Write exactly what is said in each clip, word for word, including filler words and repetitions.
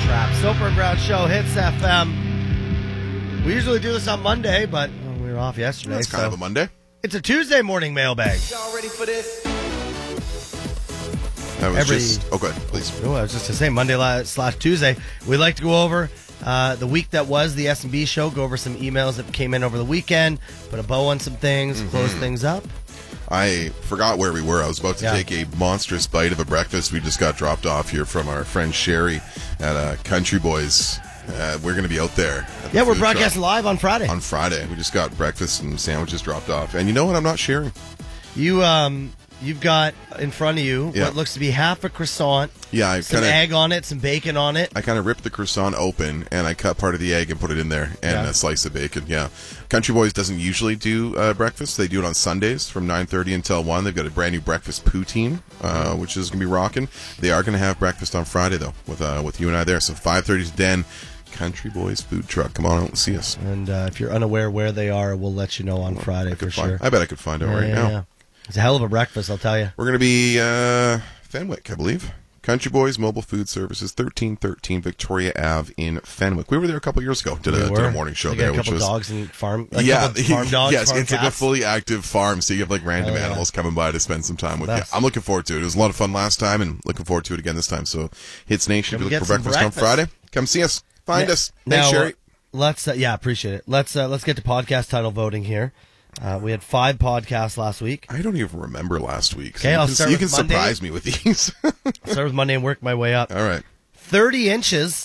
Trap. Soper and Brown Show, Hits F M. We usually do this on Monday, but well, we were off yesterday. That's kind so of a Monday. It's a Tuesday morning mailbag. Y'all ready for this? That was Every- just... Oh, go ahead, please. Oh, I was just to say Monday la- slash Tuesday. We like to go over uh, the week that was the S and B show. Go over some emails that came in over the weekend. Put a bow on some things. Mm-hmm. Close things up. I forgot where we were. I was about to Yeah. take a monstrous bite of a breakfast we just got dropped off here from our friend Sherry at uh, Country Boys. Uh, we're going to be out there. at the Yeah, we're food broadcasting truck live on Friday. on Friday. We just got breakfast and sandwiches dropped off. And you know what? I'm not sharing. You um, you've got in front of you Yeah. what looks to be half a croissant. Yeah, I Some kind of egg on it, some bacon on it. I kind of ripped the croissant open and I cut part of the egg and put it in there and Yeah. a slice of bacon. Yeah, Country Boys doesn't usually do uh, breakfast. They do it on Sundays from nine thirty until one. They've got a brand new breakfast poutine, uh, which is going to be rocking. They are going to have breakfast on Friday though, with uh, with you and I there. So five thirty to Den, Country Boys food truck. Come on out and see us. And uh, if you're unaware where they are, we'll let you know on Friday for Find- sure. I bet I could find out Yeah, right yeah, now. yeah. It's a hell of a breakfast, I'll tell you. We're going to be uh, Fenwick, I believe. Country Boys Mobile Food Services, thirteen thirteen Victoria Ave in Fenwick. We were there a couple years ago. Did a, did a morning show They there, got a which couple was dogs and farm. Like yeah, couple farm dogs. yes, farm it's like a cats. fully active farm, so you have like random Oh, yeah. animals coming by to spend some time with you. Best. I'm looking forward to it. It was a lot of fun last time, and looking forward to it again this time. So, Hits Nation, Come if you look get for some breakfast, on breakfast. Friday. Come see us, find Now- us. now, Thanks, Sherry. uh, Let's uh, yeah, appreciate it. Let's uh, let's get to podcast title voting here. Uh, we had five podcasts last week. I don't even remember last week. So Okay, you I'll can, start you with can Monday. surprise me with these. Start with Monday and work my way up. All right, Thirty inches.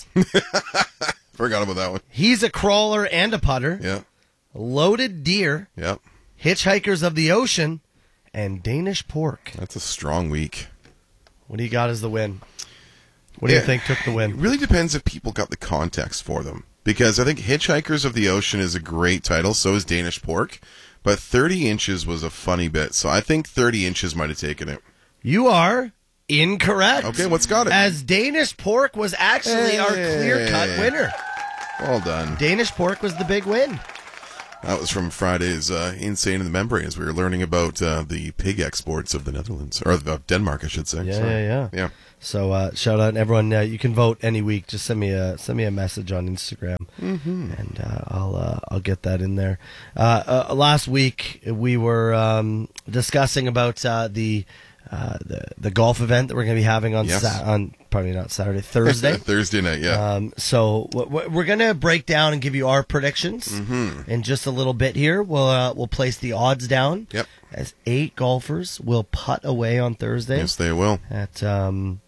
forgot about that one. He's a crawler and a putter. Yeah, Loaded deer. yeah, Hitchhikers of the ocean, and Danish pork. that's a strong week. What do you got as the win? What do you Yeah. think took the It win? really depends if people got the context for them. Because I think Hitchhikers of the Ocean is a great title, so is Danish Pork. But thirty inches was a funny bit, so I think thirty inches might have taken it. You are incorrect. Okay, what's got it? As Danish pork was actually our clear-cut Hey. winner. Well done. Danish pork was the big win. That was from Friday's uh, Insane in the Membrane, as we were learning about uh, the pig exports of the Netherlands, or of Denmark, I should say. Yeah, Sorry. yeah, yeah. Yeah. So uh, shout out to everyone. Uh, you can vote any week. Just send me a send me a message on Instagram, mm-hmm. and uh, I'll uh, I'll get that in there. Uh, uh, last week we were um, discussing about uh, the, uh, the the golf event that we're going to be having on Yes. Sa- on probably not Saturday, Thursday. Thursday night, yeah. Um, so w- w- we're going to break down and give you our predictions Mm-hmm. in just a little bit here. We'll uh, we'll place the odds down. Yep. As eight golfers will putt away on Thursday Yes, they will. at um,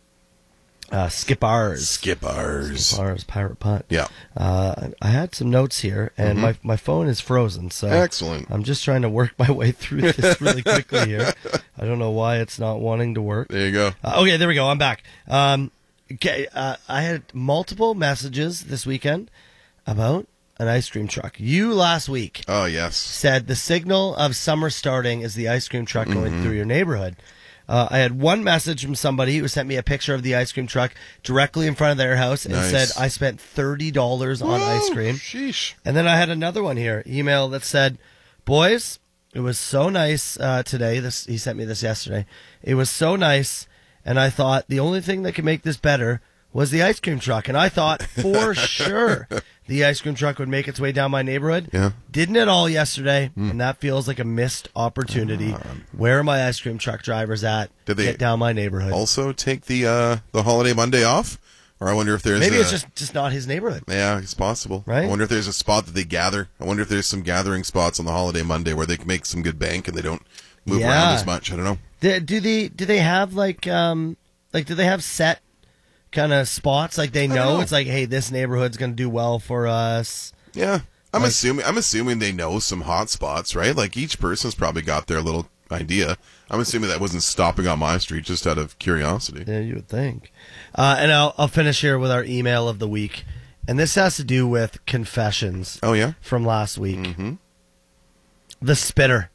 uh, Skip-Ours. Skip-Ours. Skip-Ours Pirate Putt. Yeah. Uh, I had some notes here, and Mhm. my my phone is frozen, so Excellent. I'm just trying to work my way through this really quickly here. I don't know why it's not wanting to work. There you go. Uh, okay, there we go. I'm back. Um, okay, uh, I had multiple messages this weekend about an ice cream truck. You last week Oh, yes. said the signal of summer starting is the ice cream truck going Mm-hmm. through your neighborhood. Uh, I had one message from somebody who sent me a picture of the ice cream truck directly in front of their house and Nice. said, I spent thirty dollars on ice Whoa, cream. Sheesh. And then I had another one here, email that said, boys, it was so nice uh, today. This He sent me this yesterday. It was so nice, and I thought the only thing that could make this better was the ice cream truck. And I thought for sure the ice cream truck would make its way down my neighborhood. Yeah. Didn't at all yesterday, and that feels like a missed opportunity. Where are my ice cream truck drivers at? Did they Get down my neighborhood. Also take the uh, the holiday Monday off? Or I wonder if there's Maybe a, it's just, just not his neighborhood. Yeah, it's possible. Right? I wonder if there's a spot that they gather. I wonder if there's some gathering spots on the holiday Monday where they can make some good bank and they don't move Yeah. around as much. I don't know. Do, do they do they have like um like do they have set kind of spots like they don't know, know. it's like, hey, this neighborhood's going to do well for us? Yeah. I'm Like- assuming I'm assuming they know some hot spots, right? Like each person's probably got their little idea. I'm assuming that wasn't stopping on my street just out of curiosity. Yeah, you would think. Uh, and I'll I'll finish here with our email of the week, and this has to do with confessions Oh yeah? from last week. Mm-hmm. The spitter,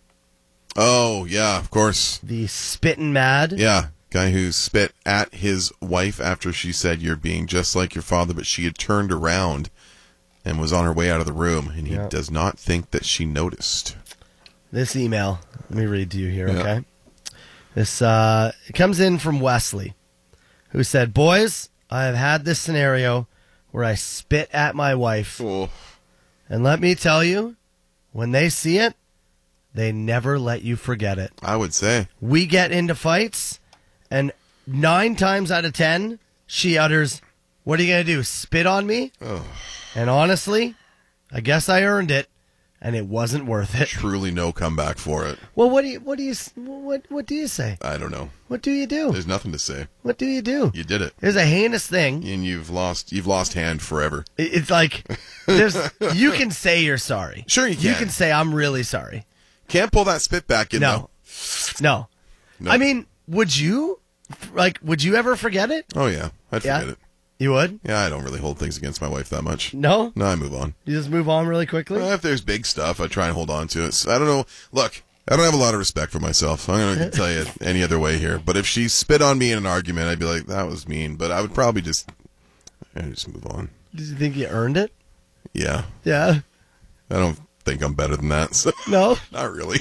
Oh yeah, of course. the spittin' mad. Yeah. Guy who spit at his wife after she said you're being just like your father, but she had turned around and was on her way out of the room, and he Yeah. does not think that she noticed. This email, let me read to you here, Yeah. okay? This uh, it comes in from Wesley, who said, boys, I have had this scenario where I spit at my wife. Oh. And let me tell you, when they see it, they never let you forget it. I would say. We get into fights, and nine times out of ten, she utters, "What are you going to do, spit on me?" Oh. And honestly, I guess I earned it, and it wasn't worth it. Truly no comeback for it. Well, what do you, what do you, what, what do you say? I don't know. What do you do? There's nothing to say. What do you do? You did it. There's a heinous thing. And you've lost you've lost hand forever. It- It's like, there's, you can say you're sorry. Sure you can. You can say, I'm really sorry. Can't pull that spit back in, No. No. No. I mean, would you, like, would you ever forget it? though. Oh, yeah. I'd Yeah? forget it. You would? Yeah, I don't really hold things against my wife that much. No? No, I move on. You just move on really quickly? Uh, if there's big stuff, I try and hold on to it. So, I don't know. Look, I don't have a lot of respect for myself. I'm going to tell you any other way here. But if she spit on me in an argument, I'd be like, that was mean. But I would probably just, I'd just move on. Did you think you earned it? Yeah. Yeah. I don't think I'm better than that. So No? not really.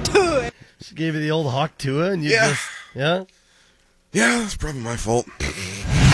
She gave you the old hawk tua and you Yeah. just, yeah? Yeah, that's probably my fault.